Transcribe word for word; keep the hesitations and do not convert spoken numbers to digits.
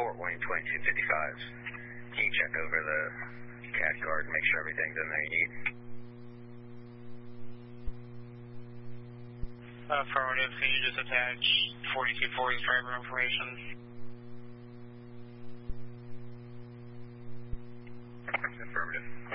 Fort Wayne twenty-two fifty-five. Can you check over the cat card and make sure everything's in there you need? Affirmative. Can you just attach forty-two forty's driver information? Affirmative.